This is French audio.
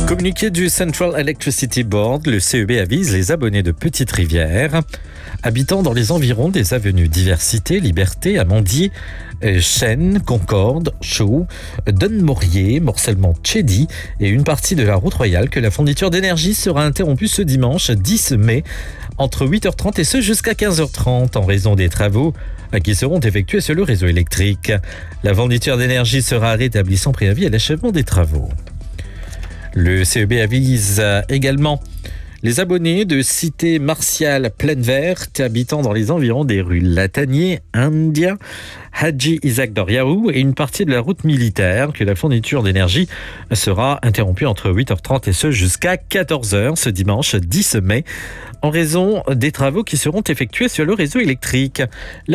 Communiqué du Central Electricity Board, le CEB avise les abonnés de Petite Rivière, habitant dans les environs des avenues Diversité, Liberté, Amandier, Chêne, Concorde, Chaux, Dunne-Maurier, Morcellement Tchédy et une partie de la route royale que la fourniture d'énergie sera interrompue ce dimanche 10 mai entre 8h30 et ce jusqu'à 15h30 en raison des travaux qui seront effectués sur le réseau électrique. La fourniture d'énergie sera rétablie sans préavis à l'achèvement des travaux. Le CEB avise également les abonnés de Cité Martiale Plaine Verte habitant dans les environs des rues Latanier, India, Hadji Isaac Doriaou et une partie de la route militaire que la fourniture d'énergie sera interrompue entre 8h30 et ce jusqu'à 14h ce dimanche 10 mai en raison des travaux qui seront effectués sur le réseau électrique.